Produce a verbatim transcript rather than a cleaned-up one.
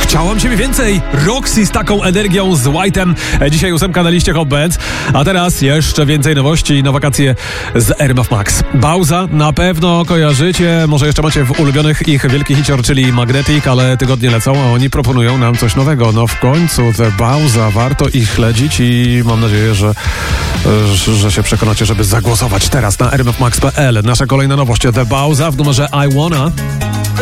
Chciałam ciebie więcej. Roxy z taką energią, z White'em. Dzisiaj ósemka na liście Hot Bands. A teraz jeszcze więcej nowości na wakacje z R M F Max. Bauza na pewno kojarzycie. Może jeszcze macie w ulubionych ich wielki hicior, czyli Magnetic, ale tygodnie lecą, a oni proponują nam coś nowego. No w końcu The Bauza. Warto ich śledzić i mam nadzieję, że, że, że się przekonacie, żeby zagłosować teraz na r m f max kropka p l. Nasza kolejna nowość The Bauza w numerze I Wanna.